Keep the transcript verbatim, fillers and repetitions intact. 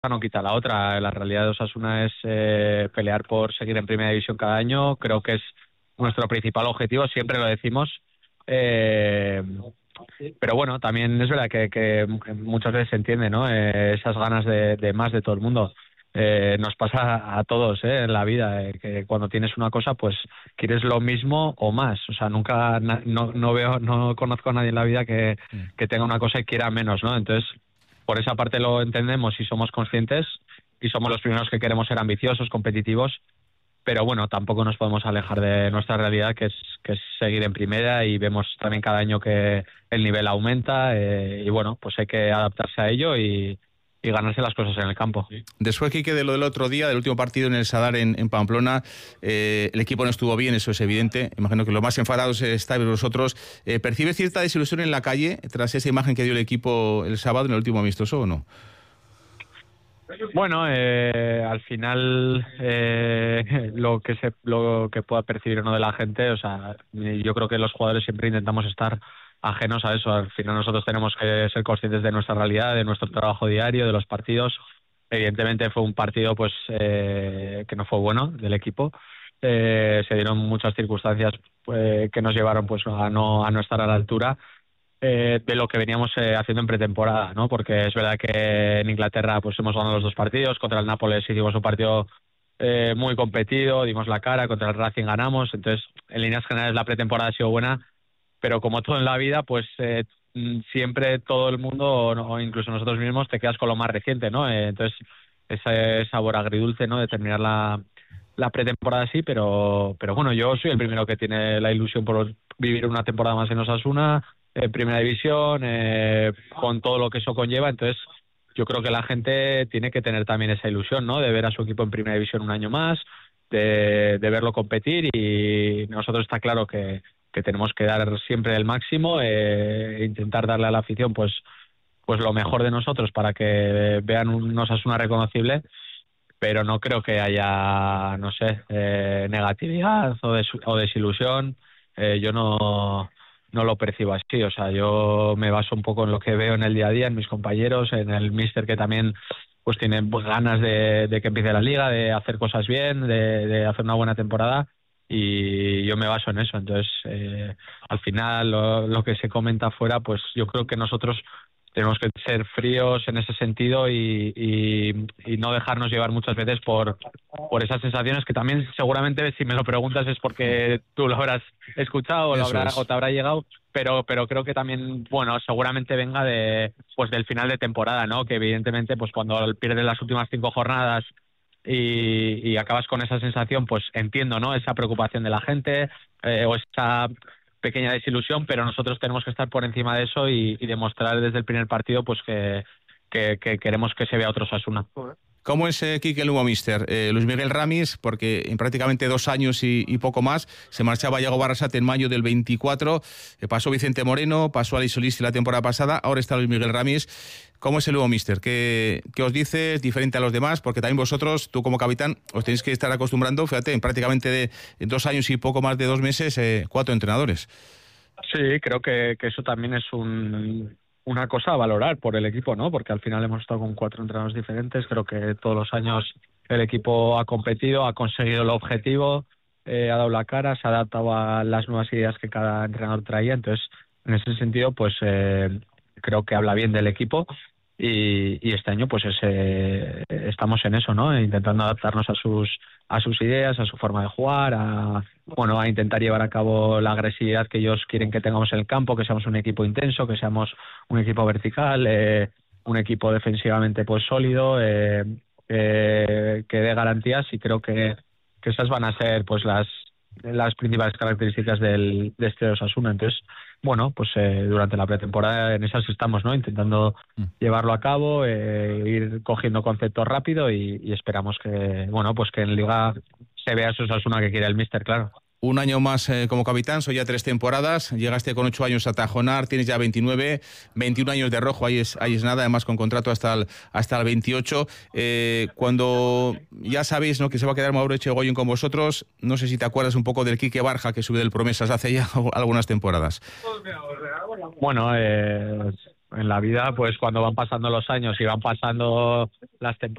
no quita la otra. La realidad de Osasuna es eh, pelear por seguir en Primera División cada año. Creo que es nuestro principal objetivo, siempre lo decimos. Eh, pero bueno, también es verdad que, que muchas veces se entiende, ¿no? Eh, esas ganas de, de más de todo el mundo. Eh, nos pasa a todos eh, en la vida, eh, que cuando tienes una cosa, pues quieres lo mismo o más. O sea, nunca, na, no, no veo, no conozco a nadie en la vida que, que tenga una cosa y quiera menos, ¿no? Entonces, por esa parte lo entendemos y somos conscientes y somos los primeros que queremos ser ambiciosos, competitivos, pero bueno, tampoco nos podemos alejar de nuestra realidad, que es, que es seguir en primera, y vemos también cada año que el nivel aumenta eh, y bueno, pues hay que adaptarse a ello y, y ganarse las cosas en el campo. Después, Quique, de lo del otro día, del último partido en el Sadar en, en Pamplona, eh, el equipo no estuvo bien, eso es evidente. Imagino que los más enfadados estáis vosotros. Eh, ¿Percibe cierta desilusión en la calle tras esa imagen que dio el equipo el sábado en el último amistoso o no? Bueno, eh, al final eh, lo que se lo que pueda percibir o no de la gente, o sea, yo creo que los jugadores siempre intentamos estar ajenos a eso. Al final nosotros tenemos que ser conscientes de nuestra realidad, de nuestro trabajo diario, de los partidos. Evidentemente fue un partido pues eh, que no fue bueno del equipo. Eh, se dieron muchas circunstancias pues, que nos llevaron pues a no a no estar a la altura eh, de lo que veníamos eh, haciendo en pretemporada, ¿no? Porque es verdad que en Inglaterra pues hemos ganado los dos partidos. Contra el Nápoles hicimos un partido eh, muy competido, dimos la cara. Contra el Racing ganamos. Entonces, en líneas generales la pretemporada ha sido buena, pero como todo en la vida, pues eh, siempre todo el mundo, o incluso nosotros mismos, te quedas con lo más reciente, ¿no? Eh, entonces, ese sabor agridulce, ¿no? De terminar la, la pretemporada así, pero, pero bueno, yo soy el primero que tiene la ilusión por vivir una temporada más en Osasuna, en Primera División, eh, con todo lo que eso conlleva. Entonces, yo creo que la gente tiene que tener también esa ilusión, ¿no? De ver a su equipo en Primera División un año más, de, de verlo competir, y nosotros está claro que que tenemos que dar siempre el máximo, eh, intentar darle a la afición pues pues lo mejor de nosotros para que vean un Osasuna reconocible, pero no creo que haya, no sé, eh, negatividad o, des, o desilusión. Eh, yo no, no lo percibo así. O sea, yo me baso un poco en lo que veo en el día a día, en mis compañeros, en el míster, que también pues tiene pues, ganas de, de que empiece la liga, de hacer cosas bien, de, de hacer una buena temporada. Y yo me baso en eso. Entonces, eh, al final, lo, lo que se comenta afuera, pues yo creo que nosotros tenemos que ser fríos en ese sentido y, y, y no dejarnos llevar muchas veces por, por esas sensaciones que también seguramente, si me lo preguntas, es porque tú lo habrás escuchado o, lo habrá, o te habrá llegado, pero pero creo que también, bueno, seguramente venga de pues del final de temporada, ¿no? Que evidentemente, pues cuando pierdes las últimas cinco jornadas Y, y acabas con esa sensación, pues entiendo, ¿no? Esa preocupación de la gente eh, o esa pequeña desilusión, pero nosotros tenemos que estar por encima de eso y, y demostrar desde el primer partido pues que, que, que queremos que se vea otro Osasuna. ¿Cómo es, eh, Quique, el nuevo míster? Eh, Luis Miguel Ramis, porque en prácticamente dos años y, y poco más se marchaba Iago Barrasate en mayo del veinticuatro, eh, pasó Vicente Moreno, pasó Alex Solisti la temporada pasada, ahora está Luis Miguel Ramis. ¿Cómo es el nuevo míster? ¿Qué, ¿Qué os dice? ¿Es diferente a los demás? Porque también vosotros, tú como capitán, os tenéis que estar acostumbrando, fíjate, en prácticamente de dos años y poco más de dos meses, eh, cuatro entrenadores. Sí, creo que, que eso también es un... una cosa a valorar por el equipo, ¿no? Porque al final hemos estado con cuatro entrenadores diferentes. Creo que todos los años el equipo ha competido, ha conseguido el objetivo, eh, ha dado la cara, se ha adaptado a las nuevas ideas que cada entrenador traía. Entonces, en ese sentido, pues eh, creo que habla bien del equipo y, y este año pues ese, estamos en eso, ¿no? Intentando adaptarnos a sus a sus ideas, a su forma de jugar, a bueno a intentar llevar a cabo la agresividad que ellos quieren que tengamos en el campo, que seamos un equipo intenso, que seamos un equipo vertical, eh, un equipo defensivamente pues sólido, eh, eh, que dé garantías, y creo que, que esas van a ser pues las las principales características del, de este Osasuna. Entonces, bueno, pues eh, durante la pretemporada en esas estamos, ¿no? Intentando mm. llevarlo a cabo, eh, ir cogiendo conceptos rápido y, y esperamos que, bueno, pues que en Liga se vea ese Osasuna que quiere el míster, claro. Un año más eh, como capitán, son ya tres temporadas, llegaste con ocho años a Tajonar, tienes ya veintinueve, veintiún años de rojo, ahí es, ahí es nada, además con contrato hasta el, hasta el veintiocho. Eh, cuando ya sabéis, ¿no?, que se va a quedar Mauro Echegoyen con vosotros, no sé si te acuerdas un poco del Quique Barja que sube del Promesas hace ya algunas temporadas. Bueno, eh, en la vida, pues cuando van pasando los años y van pasando las temporadas,